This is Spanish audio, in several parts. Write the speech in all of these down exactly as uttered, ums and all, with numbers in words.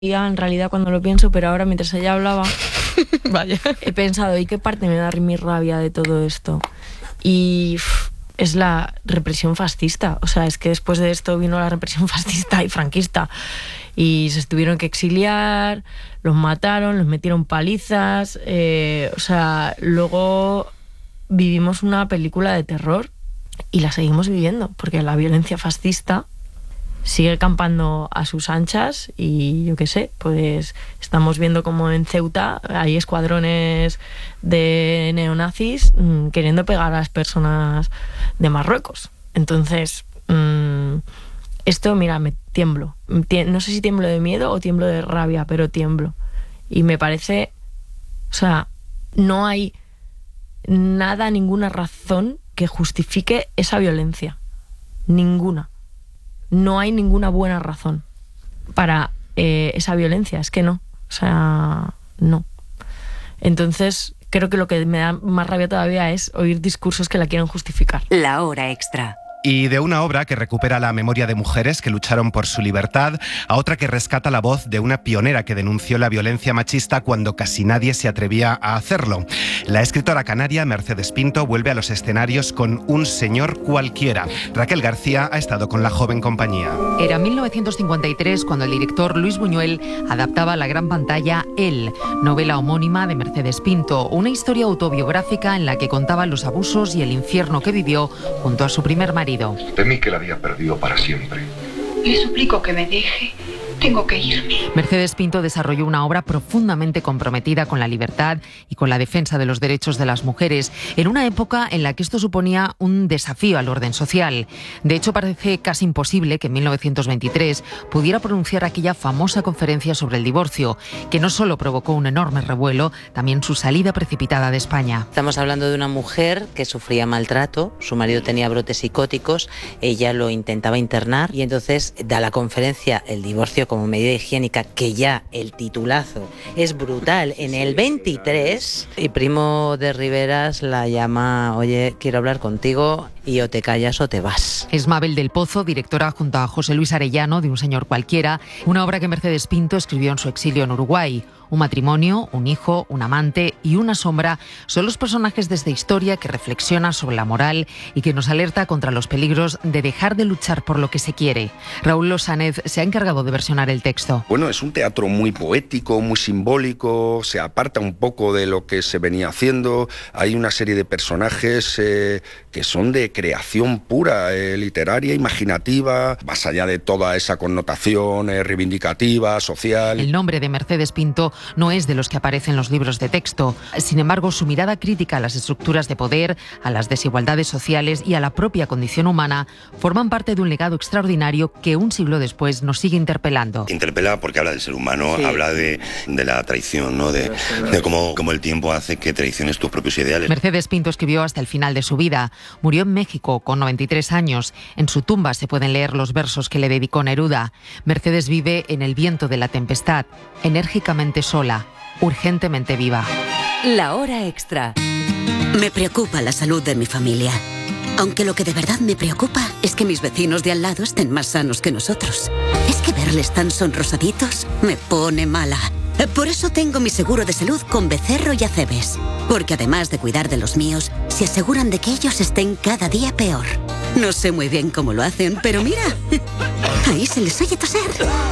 En realidad cuando lo pienso, pero ahora mientras ella hablaba Vaya. he pensado, ¿y qué parte me da mi rabia de todo esto? Y uff, es la represión fascista. O sea, es que después de esto vino la represión fascista y franquista y se tuvieron que exiliar, los mataron, los metieron palizas, eh, o sea, luego vivimos una película de terror y la seguimos viviendo porque la violencia fascista sigue campando a sus anchas y yo qué sé, pues estamos viendo como en Ceuta hay escuadrones de neonazis mmm, queriendo pegar a las personas de Marruecos. Entonces, mmm, esto, mira, me tiemblo. No sé si tiemblo de miedo o tiemblo de rabia, pero tiemblo. Y me parece, o sea, no hay nada, ninguna razón que justifique esa violencia. Ninguna. No hay ninguna buena razón para eh, esa violencia, es que no, o sea, no. Entonces, creo que lo que me da más rabia todavía es oír discursos que la quieren justificar. La hora extra. Y de una obra que recupera la memoria de mujeres que lucharon por su libertad a otra que rescata la voz de una pionera que denunció la violencia machista cuando casi nadie se atrevía a hacerlo. La escritora canaria Mercedes Pinto vuelve a los escenarios con Un señor cualquiera. Raquel García ha estado con la joven compañía. Era mil novecientos cincuenta y tres cuando el director Luis Buñuel adaptaba a la gran pantalla Él, novela homónima de Mercedes Pinto, una historia autobiográfica en la que contaba los abusos y el infierno que vivió junto a su primer marido. Temí que la había perdido para siempre. Le suplico que me deje. Tengo que irme. Mercedes Pinto desarrolló una obra profundamente comprometida con la libertad y con la defensa de los derechos de las mujeres, en una época en la que esto suponía un desafío al orden social. De hecho, parece casi imposible que en mil novecientos veintitrés pudiera pronunciar aquella famosa conferencia sobre el divorcio, que no solo provocó un enorme revuelo, también su salida precipitada de España. Estamos hablando de una mujer que sufría maltrato, su marido tenía brotes psicóticos, ella lo intentaba internar y entonces da la conferencia El divorcio como medida higiénica, que ya el titulazo es brutal, en el veintitrés, y Primo de Riveras la llama, oye, quiero hablar contigo y o te callas o te vas. Es Mabel del Pozo, directora junto a José Luis Arellano de Un señor cualquiera, una obra que Mercedes Pinto escribió en su exilio en Uruguay. Un matrimonio, un hijo, un amante y una sombra son los personajes de esta historia que reflexiona sobre la moral y que nos alerta contra los peligros de dejar de luchar por lo que se quiere. Raúl Losánez se ha encargado de versionar el texto. Bueno, es un teatro muy poético, muy simbólico, se aparta un poco de lo que se venía haciendo. Hay una serie de personajes eh, que son de creación pura, eh, literaria, imaginativa, más allá de toda esa connotación eh, reivindicativa, social. El nombre de Mercedes Pinto no es de los que aparecen en los libros de texto. Sin embargo, su mirada crítica a las estructuras de poder, a las desigualdades sociales y a la propia condición humana forman parte de un legado extraordinario que un siglo después nos sigue interpelando. Interpela porque habla del ser humano, sí. habla de, de la traición, ¿no? de, de cómo, cómo el tiempo hace que traiciones tus propios ideales. Mercedes Pinto escribió hasta el final de su vida. Murió en México con noventa y tres años. En su tumba se pueden leer los versos que le dedicó Neruda. Mercedes vive en el viento de la tempestad, enérgicamente sola, urgentemente viva. La hora extra. Me preocupa la salud de mi familia. Aunque lo que de verdad me preocupa es que mis vecinos de al lado estén más sanos que nosotros. Es que verles tan sonrosaditos me pone mala. Por eso tengo mi seguro de salud con Becerro y Acebes. Porque además de cuidar de los míos, se aseguran de que ellos estén cada día peor. No sé muy bien cómo lo hacen, pero mira, ahí se les oye toser.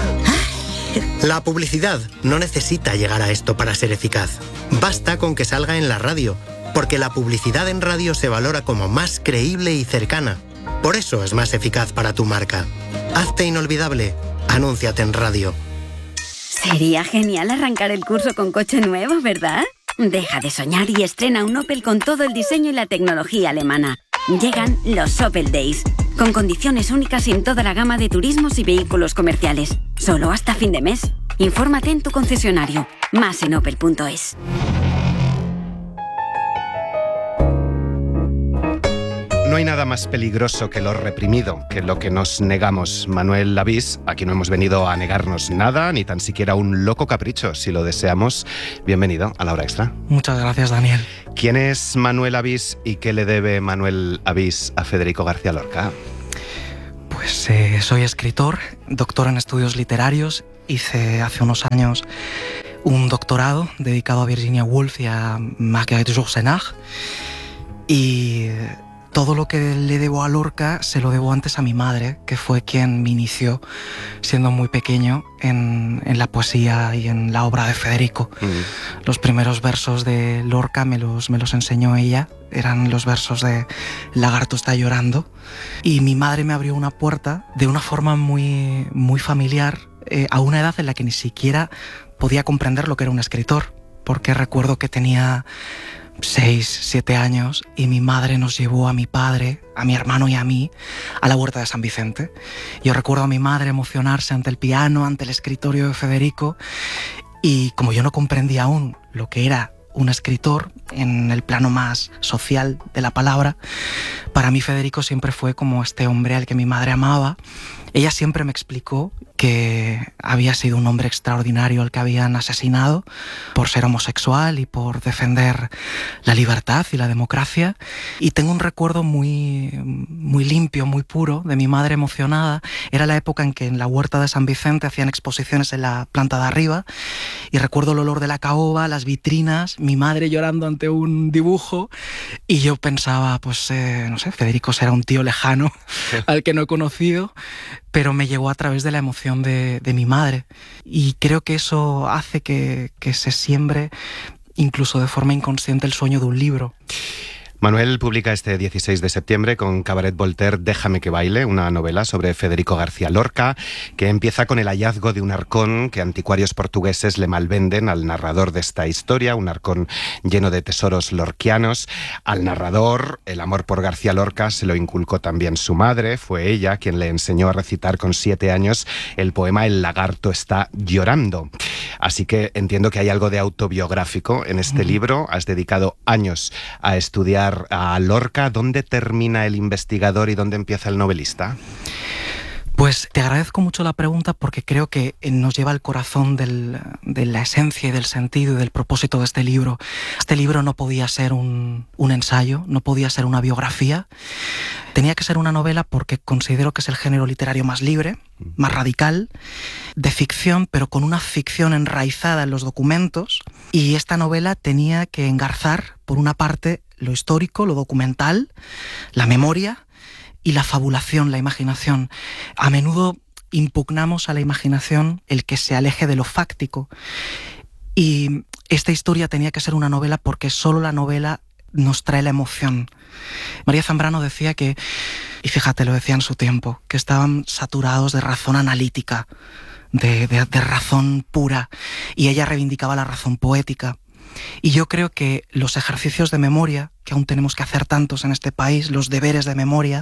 La publicidad no necesita llegar a esto para ser eficaz. Basta con que salga en la radio, porque la publicidad en radio se valora como más creíble y cercana. Por eso es más eficaz para tu marca. Hazte inolvidable. Anúnciate en radio. Sería genial arrancar el curso con coche nuevo, ¿verdad? Deja de soñar y estrena un Opel con todo el diseño y la tecnología alemana. Llegan los Opel Days, con condiciones únicas en toda la gama de turismos y vehículos comerciales. Solo hasta fin de mes. Infórmate en tu concesionario. Más en opel punto es. No hay nada más peligroso que lo reprimido, que lo que nos negamos. Manuel Lavís, aquí no hemos venido a negarnos nada, ni tan siquiera un loco capricho. Si lo deseamos, bienvenido a La Hora Extra. Muchas gracias, Daniel. ¿Quién es Manuel Lavís y qué le debe Manuel Lavís a Federico García Lorca? Pues eh, soy escritor, doctor en estudios literarios hice hace unos años un doctorado dedicado a Virginia Woolf y a Marguerite Yourcenar, y todo lo que le debo a Lorca se lo debo antes a mi madre, que fue quien me inició siendo muy pequeño en, en la poesía y en la obra de Federico. Mm. Los primeros versos de Lorca me los, me los enseñó ella, eran los versos de Lagarto está llorando, y mi madre me abrió una puerta de una forma muy, muy familiar, eh, a una edad en la que ni siquiera podía comprender lo que era un escritor, porque recuerdo que tenía seis, siete años y mi madre nos llevó a mi padre, a mi hermano y a mí a la Huerta de San Vicente. Yo recuerdo a mi madre emocionarse ante el piano, ante el escritorio de Federico, y como yo no comprendía aún lo que era un escritor en el plano más social de la palabra, para mí Federico siempre fue como este hombre al que mi madre amaba. Ella siempre me explicó que había sido un hombre extraordinario al que habían asesinado por ser homosexual y por defender la libertad y la democracia. Y tengo un recuerdo muy, muy limpio, muy puro de mi madre emocionada. Era la época en que en la Huerta de San Vicente hacían exposiciones en la planta de arriba, y recuerdo el olor de la caoba, las vitrinas, mi madre llorando ante un dibujo, y yo pensaba, pues, eh, no sé, Federico será un tío lejano al que no he conocido, pero me llegó a través de la emoción de, de mi madre. Y creo que eso hace que, que se siembre, incluso de forma inconsciente, el sueño de un libro. Manuel publica este dieciséis de septiembre con Cabaret Voltaire Déjame que baile, una novela sobre Federico García Lorca, que empieza con el hallazgo de un arcón que anticuarios portugueses le malvenden al narrador de esta historia, un arcón lleno de tesoros lorquianos. Al narrador, el amor por García Lorca se lo inculcó también su madre. Fue ella quien le enseñó a recitar con siete años el poema El lagarto está llorando. Así que entiendo que hay algo de autobiográfico en este libro. Has dedicado años a estudiar a Lorca. ¿Dónde termina el investigador y dónde empieza el novelista? Pues te agradezco mucho la pregunta, porque creo que nos lleva al corazón del, de la esencia y del sentido y del propósito de este libro. Este libro no podía ser un, un ensayo, no podía ser una biografía. Tenía que ser una novela porque considero que es el género literario más libre, más radical, de ficción, pero con una ficción enraizada en los documentos. Y esta novela tenía que engarzar, por una parte, lo histórico, lo documental, la memoria y la fabulación, la imaginación. A menudo impugnamos a la imaginación el que se aleje de lo fáctico. Y esta historia tenía que ser una novela porque solo la novela nos trae la emoción. María Zambrano decía que, y fíjate, lo decía en su tiempo, que estaban saturados de razón analítica, de, de, de razón pura, y ella reivindicaba la razón poética. Y yo creo que los ejercicios de memoria, que aún tenemos que hacer tantos en este país, los deberes de memoria,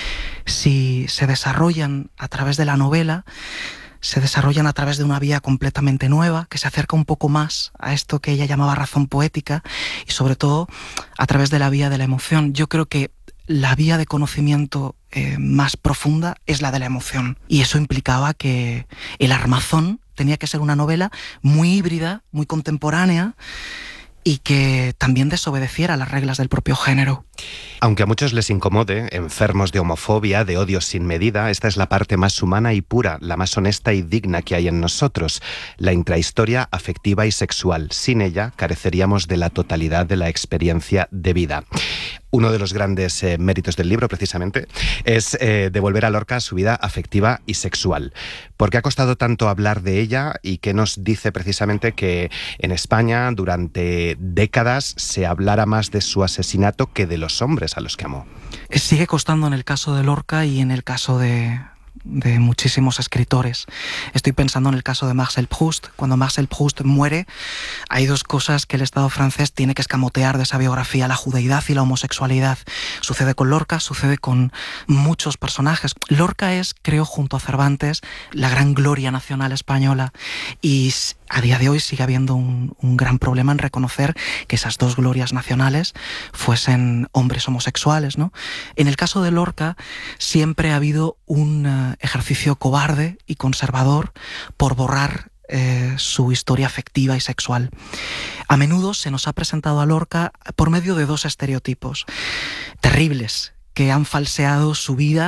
si se desarrollan a través de la novela, se desarrollan a través de una vía completamente nueva, que se acerca un poco más a esto que ella llamaba razón poética, y sobre todo a través de la vía de la emoción. Yo creo que la vía de conocimiento eh, más profunda es la de la emoción, y eso implicaba que El armazón tenía que ser una novela muy híbrida, muy contemporánea, y que también desobedeciera las reglas del propio género. Aunque a muchos les incomode, enfermos de homofobia, de odio sin medida, esta es la parte más humana y pura, la más honesta y digna que hay en nosotros, la intrahistoria afectiva y sexual. Sin ella careceríamos de la totalidad de la experiencia de vida. Uno de los grandes eh, méritos del libro, precisamente, es eh, devolver a Lorca su vida afectiva y sexual. ¿Por qué ha costado tanto hablar de ella y qué nos dice precisamente que en España durante décadas se hablara más de su asesinato que de los hombres a los que amó? Sigue costando en el caso de Lorca y en el caso de, de muchísimos escritores. Estoy pensando en el caso de Marcel Proust. Cuando Marcel Proust muere, hay dos cosas que el Estado francés tiene que escamotear de esa biografía: la judeidad y la homosexualidad. Sucede con Lorca, sucede con muchos personajes. Lorca es, creo, junto a Cervantes, la gran gloria nacional española, y a día de hoy sigue habiendo un, un gran problema en reconocer que esas dos glorias nacionales fuesen hombres homosexuales, ¿no? En el caso de Lorca siempre ha habido un uh, ejercicio cobarde y conservador por borrar eh, su historia afectiva y sexual. A menudo se nos ha presentado a Lorca por medio de dos estereotipos terribles que han falseado su vida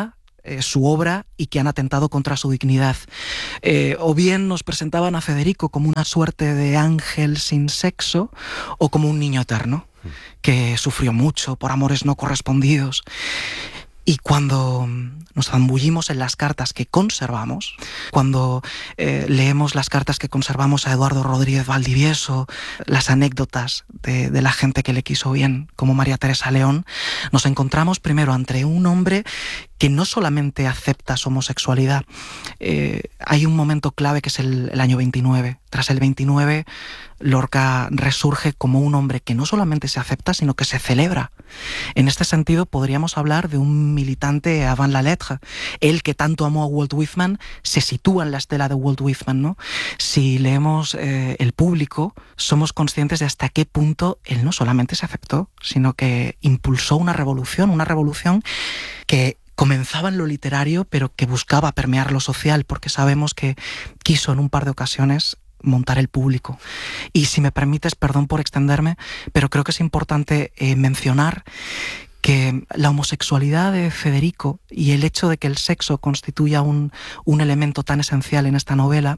eh, su obra y que han atentado contra su dignidad. Eh, o bien nos presentaban a Federico como una suerte de ángel sin sexo o como un niño eterno que sufrió mucho por amores no correspondidos. Y cuando nos zambullimos en las cartas que conservamos, cuando eh, leemos las cartas que conservamos a Eduardo Rodríguez Valdivieso, las anécdotas de, de la gente que le quiso bien, como María Teresa León, nos encontramos primero ante un hombre que no solamente acepta su homosexualidad. Eh, hay un momento clave que es el, el año veintinueve. Tras el veintinueve, Lorca resurge como un hombre que no solamente se acepta, sino que se celebra. En este sentido, podríamos hablar de un militante avant la lettre. Él, que tanto amó a Walt Whitman, se sitúa en la estela de Walt Whitman, ¿no? Si leemos eh, El Público, somos conscientes de hasta qué punto él no solamente se aceptó, sino que impulsó una revolución, una revolución que comenzaba en lo literario, pero que buscaba permear lo social, porque sabemos que quiso en un par de ocasiones montar El Público. Y si me permites, perdón por extenderme, pero creo que es importante eh, mencionar que la homosexualidad de Federico y el hecho de que el sexo constituya un, un elemento tan esencial en esta novela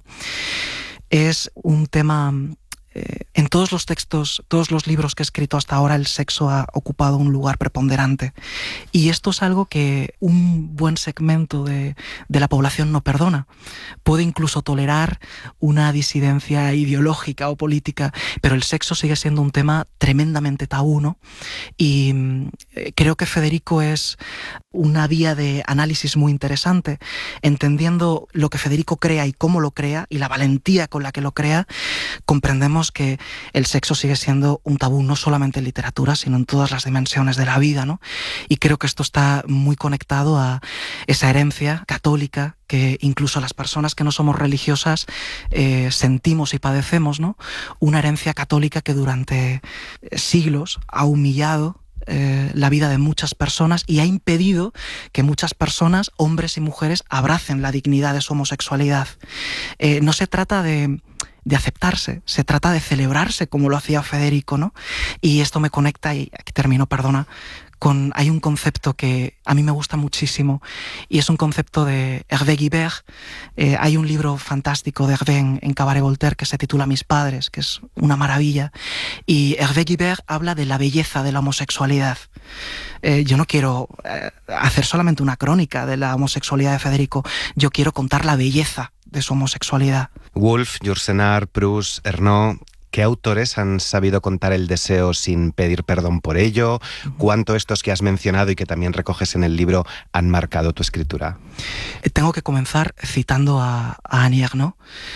es un tema... En todos los textos, todos los libros que he escrito hasta ahora, el sexo ha ocupado un lugar preponderante. Y esto es algo que un buen segmento de, de la población no perdona. Puede incluso tolerar una disidencia ideológica o política, pero el sexo sigue siendo un tema tremendamente tabú, ¿no? Y creo que Federico es una vía de análisis muy interesante, entendiendo lo que Federico crea y cómo lo crea, y la valentía con la que lo crea, comprendemos que el sexo sigue siendo un tabú no solamente en literatura, sino en todas las dimensiones de la vida, ¿no? Y creo que esto está muy conectado a esa herencia católica que incluso las personas que no somos religiosas eh, sentimos y padecemos, ¿no? Una herencia católica que durante siglos ha humillado Eh, la vida de muchas personas y ha impedido que muchas personas, hombres y mujeres, abracen la dignidad de su homosexualidad. Eh, no se trata de, de aceptarse, se trata de celebrarse como lo hacía Federico, ¿no? Y esto me conecta, y aquí termino, perdona, con, hay un concepto que a mí me gusta muchísimo y es un concepto de Hervé Guibert. Eh, hay un libro fantástico de Hervé en, en Cabaret Voltaire que se titula Mis padres, que es una maravilla, y Hervé Guibert habla de la belleza de la homosexualidad. Eh, yo no quiero eh, hacer solamente una crónica de la homosexualidad de Federico, yo quiero contar la belleza de su homosexualidad. Woolf, Yourcenar, Proust, Ernaud... ¿Qué autores han sabido contar el deseo sin pedir perdón por ello? ¿Cuánto estos que has mencionado y que también recoges en el libro han marcado tu escritura? Tengo que comenzar citando a, a Annie Ernaux.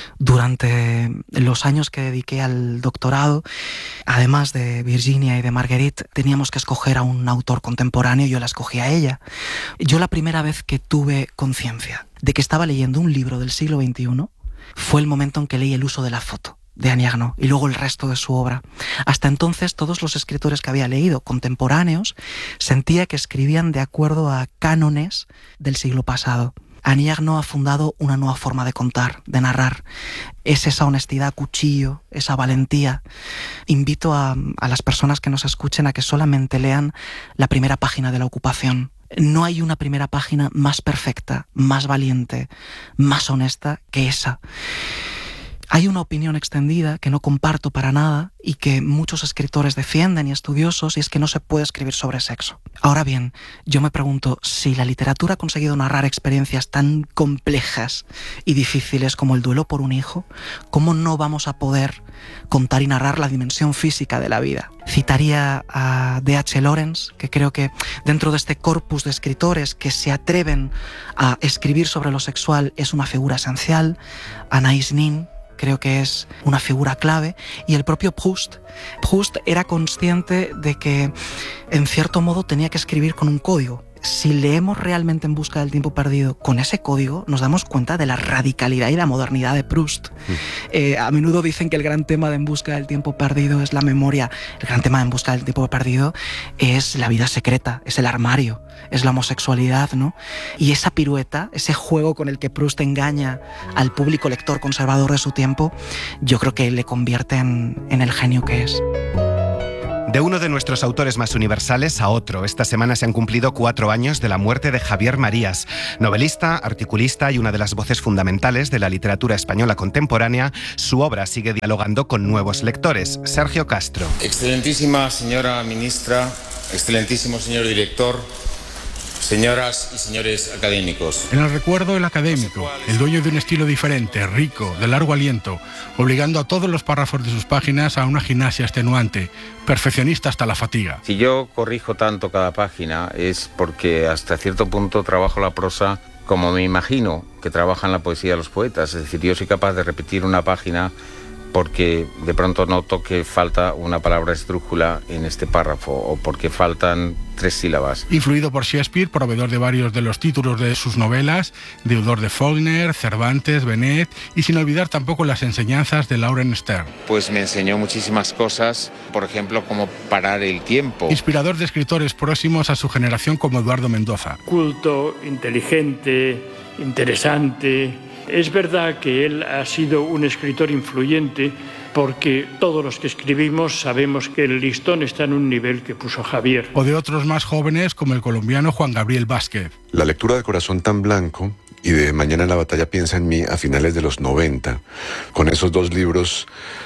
Durante los años que dediqué al doctorado, además de Virginia y de Marguerite, teníamos que escoger a un autor contemporáneo y yo la escogí a ella. Yo la primera vez que tuve conciencia de que estaba leyendo un libro del siglo veintiuno fue el momento en que leí El uso de la foto de Annie Ernaux y luego el resto de su obra. Hasta entonces todos los escritores que había leído, contemporáneos, sentía que escribían de acuerdo a cánones del siglo pasado. Annie Ernaux ha fundado una nueva forma de contar, de narrar. Es esa honestidad a cuchillo, esa valentía. Invito a, a las personas que nos escuchen a que solamente lean la primera página de La Ocupación. No hay una primera página más perfecta, más valiente, más honesta que esa. Hay una opinión extendida que no comparto para nada y que muchos escritores defienden y estudiosos, y es que no se puede escribir sobre sexo. Ahora bien, yo me pregunto, si la literatura ha conseguido narrar experiencias tan complejas y difíciles como el duelo por un hijo, ¿cómo no vamos a poder contar y narrar la dimensión física de la vida? Citaría a D H Lawrence, que creo que dentro de este corpus de escritores que se atreven a escribir sobre lo sexual es una figura esencial, Anaïs Nin, creo que es una figura clave, y el propio Proust. Proust era consciente de que, en cierto modo, tenía que escribir con un código. Si leemos realmente En busca del tiempo perdido con ese código, nos damos cuenta de la radicalidad y la modernidad de Proust. Mm. Eh, a menudo dicen que el gran tema de En busca del tiempo perdido es la memoria. El gran tema de En busca del tiempo perdido es la vida secreta, es el armario, es la homosexualidad, ¿no? Y esa pirueta, ese juego con el que Proust engaña al público lector conservador de su tiempo, yo creo que le convierte en, en el genio que es. De uno de nuestros autores más universales a otro, esta semana se han cumplido cuatro años de la muerte de Javier Marías. Novelista, articulista y una de las voces fundamentales de la literatura española contemporánea, su obra sigue dialogando con nuevos lectores. Sergio Castro. Excelentísima señora ministra, excelentísimo señor director, señoras y señores académicos. En el recuerdo, el académico, el dueño de un estilo diferente, rico, de largo aliento, obligando a todos los párrafos de sus páginas a una gimnasia extenuante, perfeccionista hasta la fatiga. Si yo corrijo tanto cada página es porque hasta cierto punto trabajo la prosa como me imagino que trabajan la poesía de los poetas. Es decir, yo soy capaz de repetir una página porque de pronto noto que falta una palabra esdrújula en este párrafo o porque faltan tres sílabas. Influido por Shakespeare, proveedor de varios de los títulos de sus novelas, deudor de Faulkner, Cervantes, Benet y sin olvidar tampoco las enseñanzas de Lauren Stern. Pues me enseñó muchísimas cosas, por ejemplo, cómo parar el tiempo. Inspirador de escritores próximos a su generación como Eduardo Mendoza. Culto, inteligente, interesante. Es verdad que él ha sido un escritor influyente porque todos los que escribimos sabemos que el listón está en un nivel que puso Javier. O de otros más jóvenes como el colombiano Juan Gabriel Vázquez. La lectura de Corazón tan blanco y de Mañana en la batalla piensa en mí a finales de los noventa. Con esos dos libros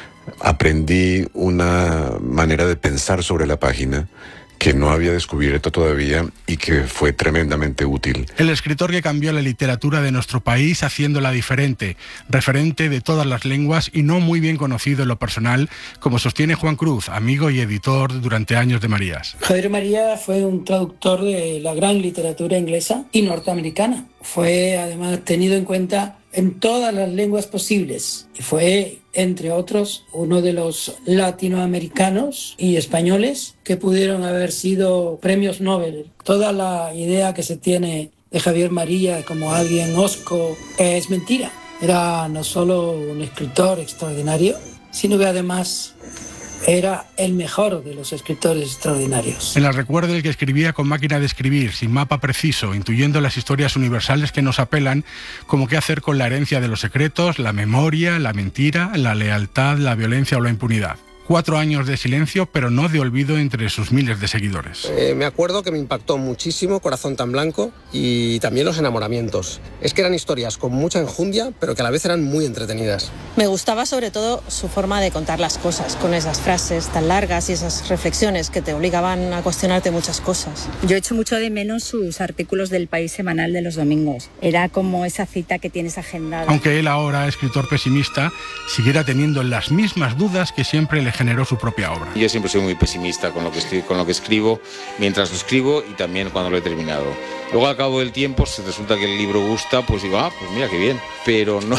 aprendí una manera de pensar sobre la página que no había descubierto todavía y que fue tremendamente útil. El escritor que cambió la literatura de nuestro país haciéndola diferente, referente de todas las lenguas y no muy bien conocido en lo personal, como sostiene Juan Cruz, amigo y editor durante años de Marías. Javier Marías fue un traductor de la gran literatura inglesa y norteamericana. Fue además tenido en cuenta en todas las lenguas posibles y fue, entre otros, uno de los latinoamericanos y españoles que pudieron haber sido premios Nobel. Toda la idea que se tiene de Javier Marías como alguien hosco es mentira. Era no solo un escritor extraordinario, sino que además era el mejor de los escritores extraordinarios. En el recuerdo del que escribía con máquina de escribir, sin mapa preciso, intuyendo las historias universales que nos apelan, como qué hacer con la herencia de los secretos, la memoria, la mentira, la lealtad, la violencia o la impunidad. Cuatro años de silencio, pero no de olvido entre sus miles de seguidores. Eh, me acuerdo que me impactó muchísimo Corazón tan blanco y también Los enamoramientos. Es que eran historias con mucha enjundia, pero que a la vez eran muy entretenidas. Me gustaba sobre todo su forma de contar las cosas, con esas frases tan largas y esas reflexiones que te obligaban a cuestionarte muchas cosas. Yo echo mucho de menos sus artículos del País semanal de los domingos. Era como esa cita que tienes agendada. Aunque él ahora, escritor pesimista, siguiera teniendo las mismas dudas que siempre le generó su propia obra. Yo siempre soy muy pesimista con lo que estoy, con lo que escribo, mientras lo escribo y también cuando lo he terminado. Luego al cabo del tiempo, si resulta que el libro gusta, pues digo, ah, pues mira qué bien. Pero no,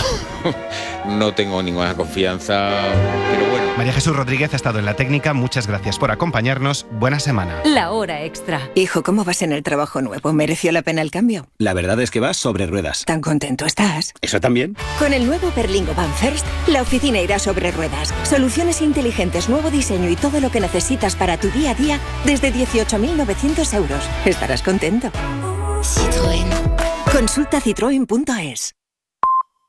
no tengo ninguna confianza, pero bueno. María Jesús Rodríguez ha estado en la técnica. Muchas gracias por acompañarnos. Buena semana. La hora extra. Hijo, ¿cómo vas en el trabajo nuevo? ¿Mereció la pena el cambio? La verdad es que vas sobre ruedas. ¿Tan contento estás? ¿Eso también? Con el nuevo Berlingo Van First, la oficina irá sobre ruedas. Soluciones inteligentes, nuevo diseño y todo lo que necesitas para tu día a día desde dieciocho mil novecientos euros. Estarás contento. Citroën. Consulta citroen punto es.